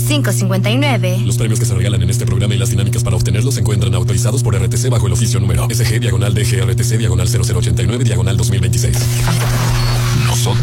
559. Los premios que se regalan en este programa y las dinámicas para obtenerlos se encuentran autorizados por RTC bajo el oficio número SG/DGRTC/0089/2026.